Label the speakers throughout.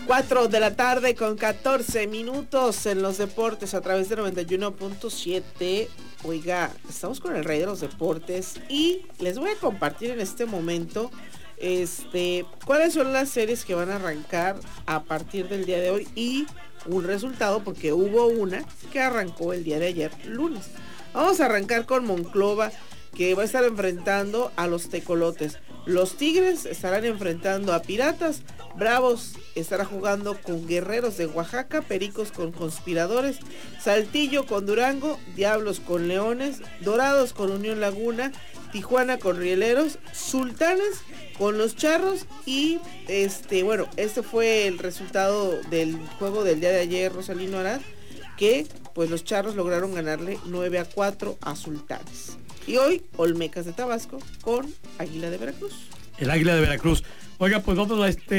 Speaker 1: 4 de la tarde con 14 minutos en los deportes a través de 91.7. Oiga, estamos con el rey de los deportes y les voy a compartir en este momento cuáles son las series que van a arrancar a partir del día de hoy y un resultado, porque hubo una que arrancó el día de ayer, lunes. Vamos a arrancar con Monclova, que va a estar enfrentando a los Tecolotes. Los Tigres estarán enfrentando a Piratas, Bravos estará jugando con Guerreros de Oaxaca, Pericos con Conspiradores, Saltillo con Durango, Diablos con Leones, Dorados con Unión Laguna, Tijuana con Rieleros, Sultanes con los Charros y este fue el resultado del juego del día de ayer, Rosalino Arad, que pues los Charros lograron ganarle 9-4 a Sultanes. Y hoy, Olmecas de Tabasco con Águila de Veracruz.
Speaker 2: El Águila de Veracruz. Oiga, pues vamos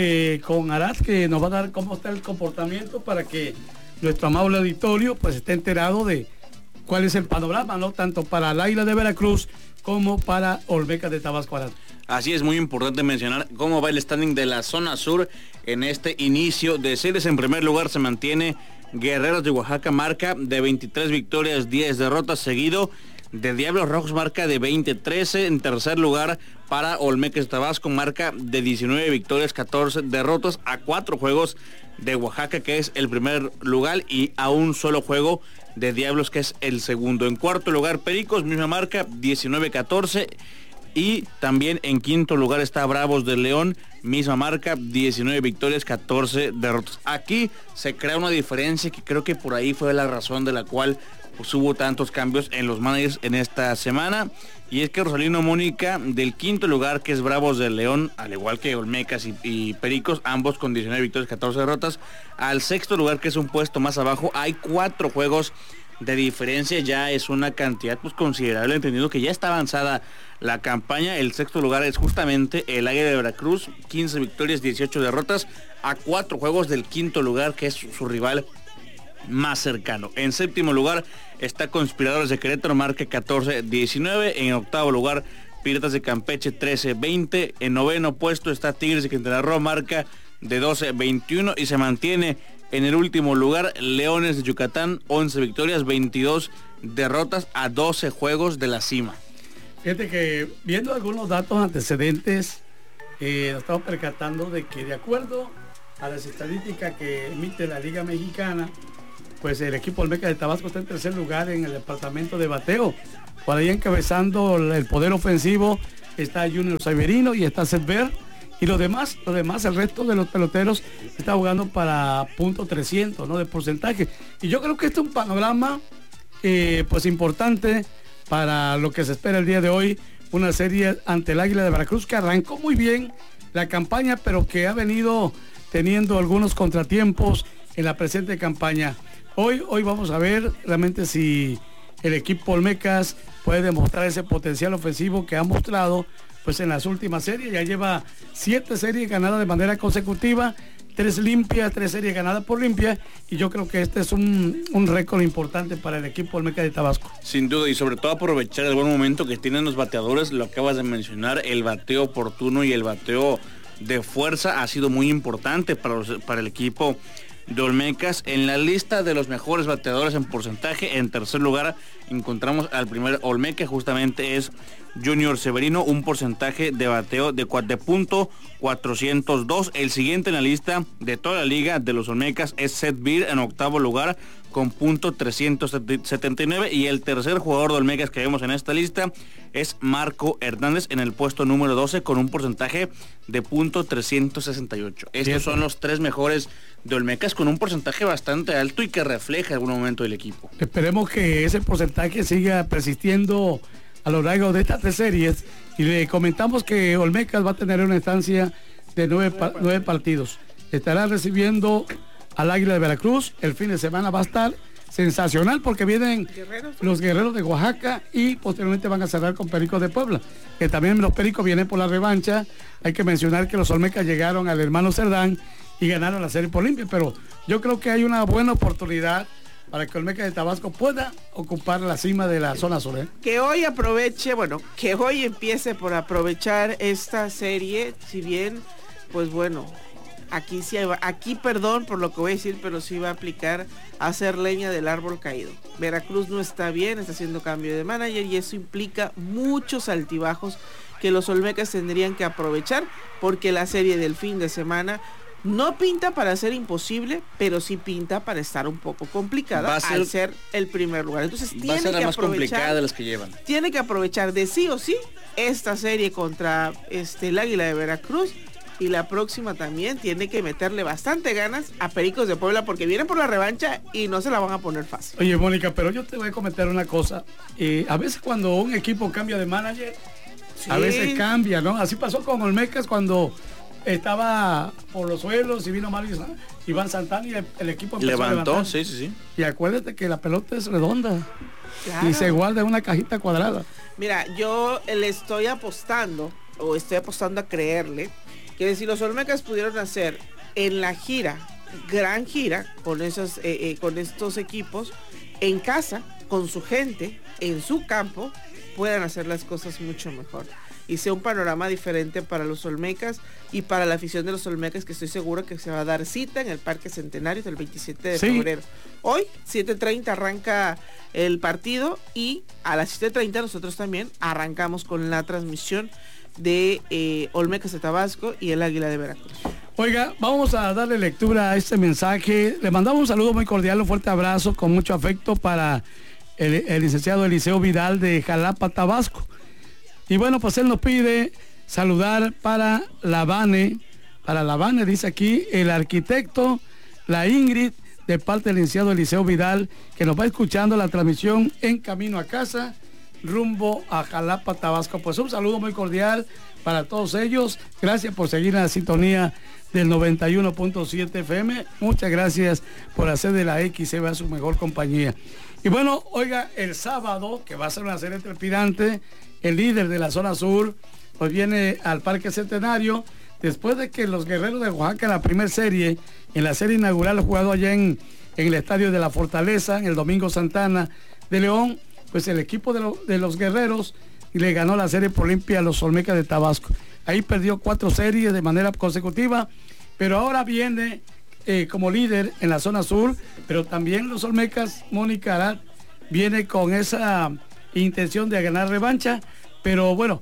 Speaker 2: con Arad, que nos va a dar cómo está el comportamiento para que nuestro amable auditorio pues esté enterado de cuál es el panorama, ¿no? Tanto para el Águila de Veracruz como para Olmecas de Tabasco, Arad.
Speaker 3: Así es, muy importante mencionar cómo va el standing de la zona sur en este inicio de series. En primer lugar se mantiene Guerreros de Oaxaca, marca de 23 victorias, 10 derrotas, seguido de Diablos Rojos, marca de 20-13. En tercer lugar para Olmecas de Tabasco, marca de 19 victorias, 14 derrotas, a 4 juegos de Oaxaca, que es el primer lugar, y a un solo juego de Diablos, que es el segundo. En cuarto lugar Pericos, misma marca, 19-14. Y también en quinto lugar está Bravos de León, misma marca, 19 victorias, 14 derrotas. Aquí se crea una diferencia que creo que por ahí fue la razón de la cual pues hubo tantos cambios en los managers en esta semana, y es que Rosalino Mónica, del quinto lugar, que es Bravos de León, al igual que Olmecas y Pericos, ambos con 19 victorias, 14 derrotas, al sexto lugar, que es un puesto más abajo, hay 4 juegos de diferencia. Ya es una cantidad pues considerable, entendiendo que ya está avanzada la campaña. El sexto lugar es justamente el Águila de Veracruz, 15 victorias, 18 derrotas, a 4 juegos del quinto lugar, que es su rival más cercano. En séptimo lugar está Conspiradores de Querétaro, marca 14-19. En octavo lugar Piratas de Campeche, 13-20. En noveno puesto está Tigres de Quintana Roo, marca de 12-21, y se mantiene en el último lugar Leones de Yucatán, 11 victorias, 22 derrotas, a 12 juegos de la cima.
Speaker 2: Fíjate que viendo algunos datos antecedentes, nos estamos percatando de que, de acuerdo a las estadísticas que emite la Liga Mexicana, pues el equipo Olmecas de Tabasco está en tercer lugar en el departamento de bateo. Por ahí encabezando el poder ofensivo está Junior Severino y está Sedver. Y los demás, el resto de los peloteros está jugando para .300, ¿no? De porcentaje. Y yo creo que este es un panorama pues importante para lo que se espera el día de hoy. Una serie ante el Águila de Veracruz, que arrancó muy bien la campaña, pero que ha venido teniendo algunos contratiempos en la presente campaña. Hoy vamos a ver realmente si el equipo Olmecas puede demostrar ese potencial ofensivo que ha mostrado pues en las últimas series. Ya lleva 7 series ganadas de manera consecutiva, 3 limpias, 3 series ganadas por limpia, y yo creo que este es un récord importante para el equipo Olmecas de Tabasco.
Speaker 3: Sin duda, y sobre todo aprovechar el buen momento que tienen los bateadores. Lo acabas de mencionar, el bateo oportuno y el bateo de fuerza ha sido muy importante para el equipo de Olmecas. En la lista de los mejores bateadores en porcentaje, en tercer lugar encontramos al primer Olmeca, justamente es Junior Severino, un porcentaje de bateo de .402. El siguiente en la lista de toda la liga de los Olmecas es Seth Beer, en octavo lugar con .379, y el tercer jugador de Olmecas que vemos en esta lista es Marco Hernández, en el puesto número 12 con un porcentaje de .368. Estos son los 3 mejores de Olmecas, con un porcentaje bastante alto y que refleja algún momento del equipo.
Speaker 2: Esperemos que ese porcentaje siga persistiendo a lo largo de estas 3 series, y le comentamos que Olmecas va a tener una estancia de 9 partidos. Estará recibiendo al Águila de Veracruz. El fin de semana va a estar sensacional porque vienen los Guerreros de Oaxaca y posteriormente van a cerrar con Pericos de Puebla, que también los Pericos vienen por la revancha. Hay que mencionar que los Olmecas llegaron al hermano Cerdán y ganaron la serie por limpia, pero yo creo que hay una buena oportunidad para que Olmecas de Tabasco pueda ocupar la cima de la zona sur.
Speaker 1: Que hoy aproveche, que hoy empiece por aprovechar esta serie, si bien, pues bueno, aquí sí aquí perdón por lo que voy a decir, pero sí va a aplicar a hacer leña del árbol caído. Veracruz no está bien, está haciendo cambio de manager y eso implica muchos altibajos que los olmecas tendrían que aprovechar, porque la serie del fin de semana no pinta para ser imposible, pero sí pinta para estar un poco complicada al ser el primer lugar. Entonces
Speaker 3: va a ser la más complicada de las que llevan.
Speaker 1: Tiene que aprovechar de sí o sí esta serie contra el Águila de Veracruz, y la próxima también tiene que meterle bastante ganas a Pericos de Puebla, porque vienen por la revancha y no se la van a poner fácil.
Speaker 2: Oye, Mónica, pero yo te voy a comentar una cosa. A veces cuando un equipo cambia de manager, sí, a veces cambia, ¿no? Así pasó con Olmecas cuando estaba por los suelos y vino Mario Iván Santana y el equipo empezó
Speaker 3: levantó,
Speaker 2: a levantar.
Speaker 3: sí.
Speaker 2: Y acuérdate que la pelota es redonda,
Speaker 1: claro,
Speaker 2: y se guarda en una cajita cuadrada.
Speaker 1: Mira, yo le estoy apostando a creerle que si los Olmecas pudieron hacer en la gran gira con estos equipos, en casa, con su gente, en su campo, puedan hacer las cosas mucho mejor y sea un panorama diferente para los Olmecas y para la afición de los Olmecas, que estoy seguro que se va a dar cita en el Parque Centenario del 27 de febrero. Hoy, 7:30 arranca el partido y a las 7:30 nosotros también arrancamos con la transmisión de Olmecas de Tabasco y el Águila de Veracruz.
Speaker 2: Oiga, vamos a darle lectura a este mensaje. Le mandamos un saludo muy cordial, un fuerte abrazo con mucho afecto para el licenciado Eliseo Vidal de Jalapa, Tabasco. Y bueno, pues él nos pide saludar para la Habane, dice aquí, el arquitecto, la Ingrid, de parte del licenciado Eliseo Vidal, que nos va escuchando la transmisión en camino a casa, rumbo a Jalapa, Tabasco. Pues un saludo muy cordial para todos ellos. Gracias por seguir en la sintonía del 91.7 FM. Muchas gracias por hacer de la XCBA su mejor compañía. Y bueno, oiga, el sábado, que va a ser una serie trepidante, el líder de la zona sur, pues viene al Parque Centenario, después de que los Guerreros de Oaxaca, la primera serie, en la serie inaugural jugado allá en el estadio de la Fortaleza, en el Domingo Santana de León, pues el equipo de los Guerreros le ganó la serie por limpia a los Olmecas de Tabasco. Ahí perdió 4 series de manera consecutiva, pero ahora viene como líder en la zona sur, pero también los Olmecas, Mónica Arad, viene con esa intención de ganar revancha, pero bueno,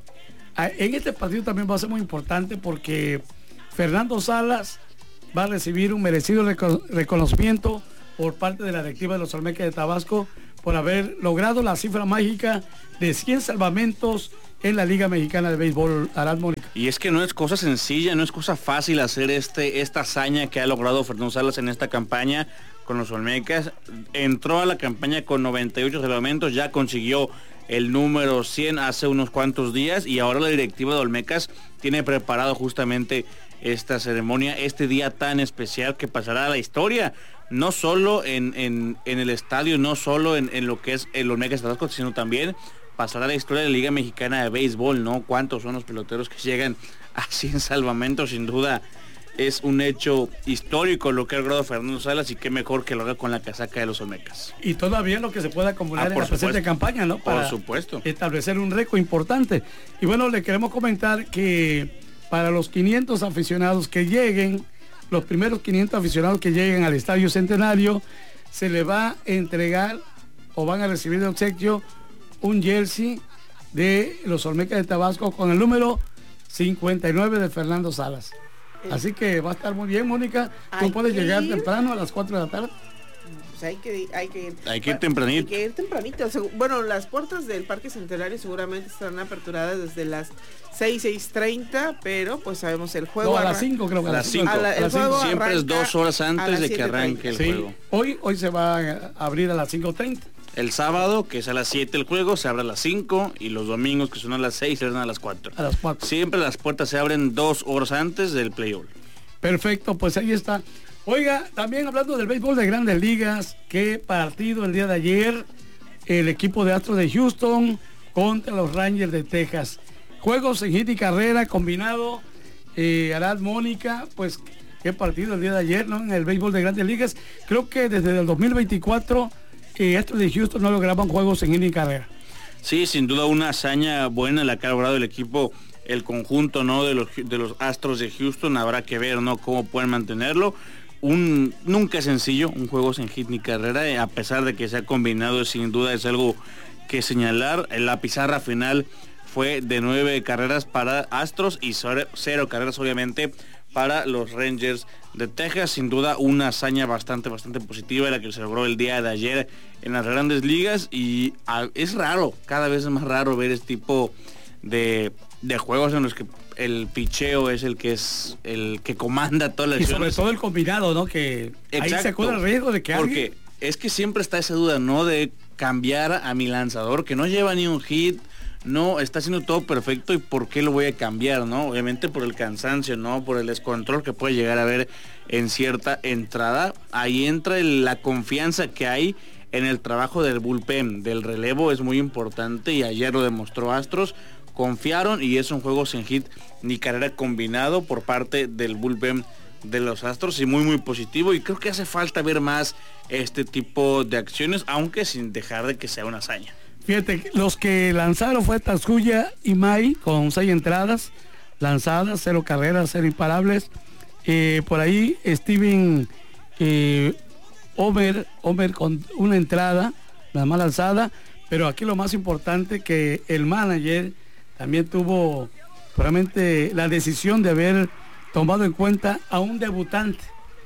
Speaker 2: en este partido también va a ser muy importante porque Fernando Salas va a recibir un merecido reconocimiento por parte de la directiva de los Olmecas de Tabasco por haber logrado la cifra mágica de 100 salvamentos en la Liga Mexicana de Béisbol, Arad, Mónica.
Speaker 3: Y es que no es cosa sencilla, no es cosa fácil hacer esta hazaña que ha logrado Fernando Salas en esta campaña con los Olmecas. Entró a la campaña con 98 salvamentos, ya consiguió el número 100 hace unos cuantos días y ahora la directiva de Olmecas tiene preparado justamente esta ceremonia, este día tan especial que pasará a la historia, no solo en el estadio, no solo en lo que es el Olmecas de Tabasco, sino también pasará a la historia de la Liga Mexicana de Béisbol, ¿no? ¿Cuántos son los peloteros que llegan a 100 salvamentos? Sin duda es un hecho histórico lo que ha logrado Fernando Salas, y qué mejor que lo haga con la casaca de los Olmecas.
Speaker 2: Y todavía lo que se pueda acumular en la presente campaña, ¿no? Para
Speaker 3: por supuesto
Speaker 2: establecer un récord importante. Y bueno, le queremos comentar que para los 500 aficionados que lleguen, los primeros 500 aficionados que lleguen al Estadio Centenario, se le va a entregar o van a recibir de obsequio un jersey de los Olmecas de Tabasco con el número 59 de Fernando Salas. Así que va a estar muy bien, Mónica. Tú puedes llegar temprano a las 4 de la tarde.
Speaker 1: Pues hay que
Speaker 3: ir tempranito.
Speaker 1: Hay que ir tempranito. Bueno, las puertas del Parque Centenario seguramente estarán aperturadas desde las 6:30, pero pues sabemos el juego.
Speaker 2: No, a las 5 creo que
Speaker 3: a las 5. Siempre es 2 horas antes de que arranque el juego.
Speaker 2: Hoy se va a abrir a las 5:30.
Speaker 3: El sábado, que es a las 7 el juego, se abre a las 5, y los domingos, que son a las 6, se abren a las 4.
Speaker 2: A las 4.
Speaker 3: Siempre las puertas se abren 2 horas antes del play-off.
Speaker 2: Perfecto, pues ahí está. Oiga, también hablando del béisbol de Grandes Ligas, qué partido el día de ayer, el equipo de Astros de Houston contra los Rangers de Texas. Juegos en hit y carrera combinado, Arad, Mónica, pues qué partido el día de ayer, ¿no? En el béisbol de Grandes Ligas. Creo que desde el 2024 Astros de Houston no lograban juegos en hit y carrera.
Speaker 3: Sí, sin duda una hazaña buena la que ha logrado el equipo el conjunto, ¿no?, de los Astros de Houston. Habrá que ver, ¿no?, cómo pueden mantenerlo. Nunca es sencillo un juego sin hit ni carrera, a pesar de que se ha combinado, sin duda es algo que señalar. La pizarra final fue de 9 carreras para Astros y 0 carreras obviamente para los Rangers de Texas. Sin duda una hazaña bastante positiva la que se logró el día de ayer en las Grandes Ligas, y es raro, cada vez es más raro ver este tipo de juegos en los que el picheo es el que comanda todas las
Speaker 2: acciones. Y sobre todo el combinado, ¿no? Que
Speaker 3: exacto,
Speaker 2: ahí se corre el riesgo de que
Speaker 3: porque es que siempre está esa duda, ¿no?, de cambiar a mi lanzador que no lleva ni un hit, no está haciendo todo perfecto, y por qué lo voy a cambiar, ¿no? Obviamente por el cansancio, ¿no?, por el descontrol que puede llegar a haber en cierta entrada. Ahí entra la confianza que hay en el trabajo del bullpen, del relevo, es muy importante, y ayer lo demostró Astros. Confiaron y es un juego sin hit ni carrera combinado por parte del bullpen de los Astros, y muy positivo, y creo que hace falta ver más este tipo de acciones, aunque sin dejar de que sea una hazaña.
Speaker 2: Fíjate, los que lanzaron fue Tatsuya Imai con 6 entradas lanzadas, 0 carreras, 0 imparables. Por ahí Steven Homer con 1 entrada, nada más lanzada. Pero aquí lo más importante, que el manager también tuvo realmente la decisión de haber tomado en cuenta a un debutante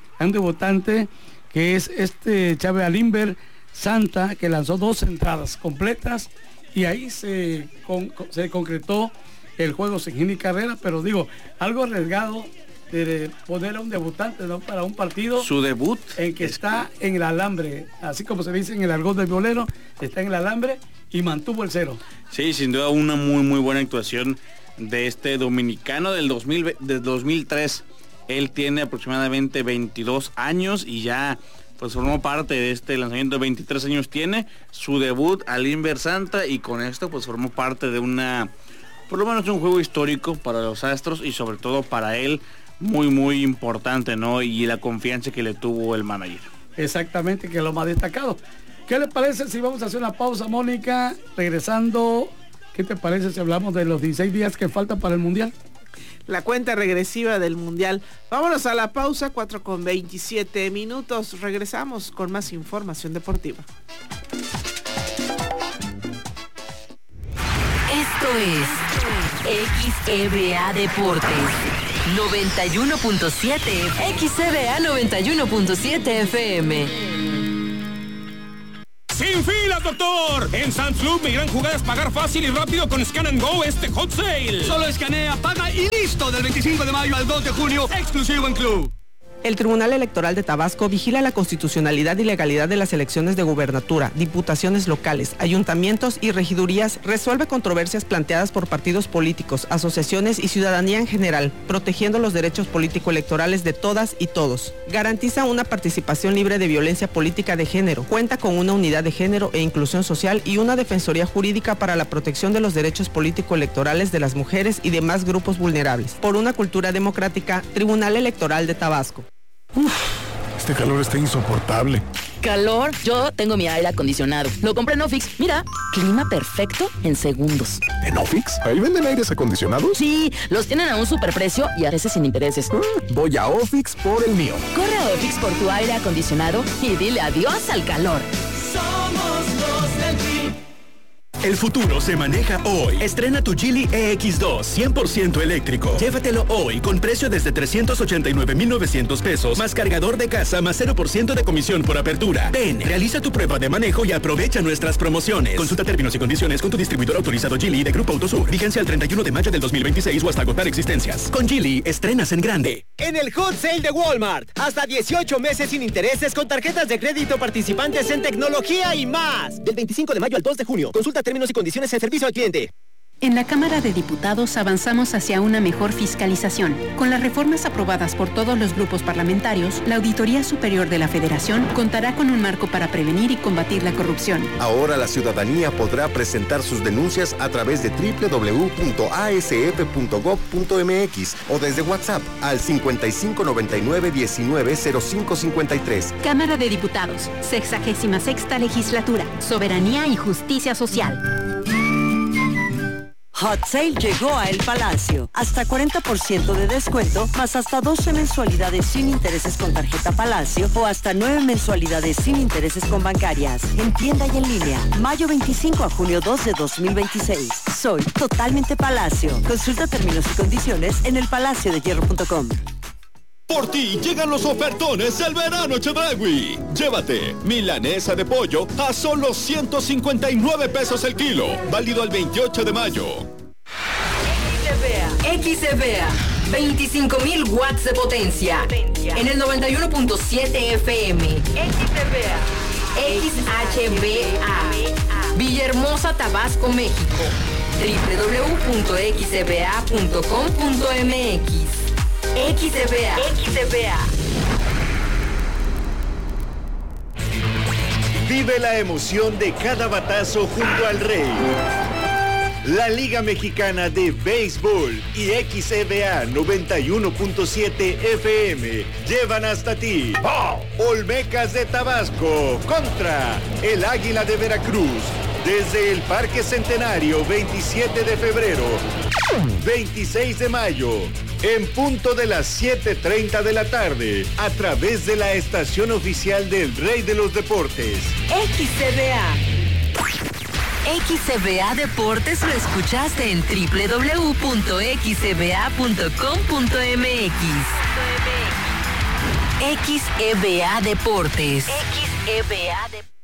Speaker 2: que es Chávez Alimber Santa, que lanzó 2 entradas completas, y ahí se concretó el juego sin hit ni carrera. Pero digo, algo arriesgado de poner a un debutante, ¿no?, para un partido,
Speaker 3: su debut,
Speaker 2: en que está en el alambre, así como se dice en el argot del violero, está en el alambre, y mantuvo el 0.
Speaker 3: Sí, sin duda una muy buena actuación de este dominicano del 2003. Él tiene aproximadamente 22 años y ya pues formó parte de este lanzamiento. 23 años tiene, su debut Alimber Santa, y con esto pues formó parte de por lo menos un juego histórico para los Astros, y sobre todo para él muy importante, ¿no?, y la confianza que le tuvo el manager.
Speaker 2: Exactamente, que es lo más destacado. ¿Qué le parece si vamos a hacer una pausa, Mónica? Regresando, ¿qué te parece si hablamos de los 16 días que faltan para el Mundial?
Speaker 1: La cuenta regresiva del Mundial. Vámonos a la pausa, 4:27. Regresamos con más información deportiva.
Speaker 4: Esto es XEBA Deportes 91.7, XEBA 91.7 FM.
Speaker 5: ¡Sin filas, doctor! En Sam's Club, mi gran jugada es pagar fácil y rápido con Scan and Go este Hot Sale.
Speaker 6: Solo escanea, paga y listo, del 25 de mayo al 2 de junio, exclusivo en Club.
Speaker 7: El Tribunal Electoral de Tabasco vigila la constitucionalidad y legalidad de las elecciones de gubernatura, diputaciones locales, ayuntamientos y regidurías, resuelve controversias planteadas por partidos políticos, asociaciones y ciudadanía en general, protegiendo los derechos político-electorales de todas y todos. Garantiza una participación libre de violencia política de género, cuenta con una unidad de género e inclusión social y una defensoría jurídica para la protección de los derechos político-electorales de las mujeres y demás grupos vulnerables. Por una cultura democrática, Tribunal Electoral de Tabasco.
Speaker 8: Este calor está insoportable.
Speaker 9: ¿Calor? Yo tengo mi aire acondicionado. Lo compré en Ofix. Mira, clima perfecto en segundos.
Speaker 8: ¿En Ofix? ¿Ahí venden aires acondicionados?
Speaker 9: Sí, los tienen a un superprecio y a veces sin intereses.
Speaker 8: Voy a Ofix por el mío.
Speaker 9: Corre a Ofix por tu aire acondicionado y dile adiós al calor.
Speaker 6: Somos los del Tri.
Speaker 10: El futuro se maneja hoy. Estrena tu Geely EX2 100% eléctrico. Llévatelo hoy con precio desde 389,900 pesos, más cargador de casa, más 0% de comisión por apertura. Ven, realiza tu prueba de manejo y aprovecha nuestras promociones. Consulta términos y condiciones con tu distribuidor autorizado Geely de Grupo Autosur. Vigencia al 31 de mayo del 2026 o hasta agotar existencias. Con Geely, estrenas en grande.
Speaker 11: En el Hot Sale de Walmart, hasta 18 meses sin intereses con tarjetas de crédito participantes en tecnología y más. Del 25 de mayo al 2 de junio. Consulta términos y condiciones en servicio al cliente.
Speaker 12: En la Cámara de Diputados avanzamos hacia una mejor fiscalización. Con las reformas aprobadas por todos los grupos parlamentarios, la Auditoría Superior de la Federación contará con un marco para prevenir y combatir la corrupción.
Speaker 13: Ahora la ciudadanía podrá presentar sus denuncias a través de www.asf.gov.mx o desde WhatsApp al 5599-190553.
Speaker 12: Cámara de Diputados, 66ª Legislatura, Soberanía y Justicia Social.
Speaker 14: Hot Sale llegó a El Palacio. Hasta 40% de descuento, más hasta 12 mensualidades sin intereses con tarjeta Palacio o hasta 9 mensualidades sin intereses con bancarias. En tienda y en línea. Mayo 25 a junio 2 de 2026. Soy totalmente Palacio. Consulta términos y condiciones en elpalaciodehierro.com.
Speaker 15: Por ti llegan los ofertones del verano Chedraui. Llévate milanesa de pollo a solo 159 pesos el kilo. Válido al 28 de mayo.
Speaker 4: XCBA, 25.000 watts de potencia. En el 91.7 FM. XCBA. Villahermosa, Tabasco, México. www.xcba.com.mx. XCBA.
Speaker 16: Vive la emoción de cada batazo junto al Rey. La Liga Mexicana de Béisbol y XCBA 91.7 FM llevan hasta ti Olmecas de Tabasco contra el Águila de Veracruz. Desde el Parque Centenario, 27 de febrero, 26 de mayo, en punto de las 7:30 de la tarde, a través de la estación oficial del Rey de los Deportes.
Speaker 4: XCBA. XCBA Deportes lo escuchaste en www.xcba.com.mx. XEBA Deportes. XEBA Deportes.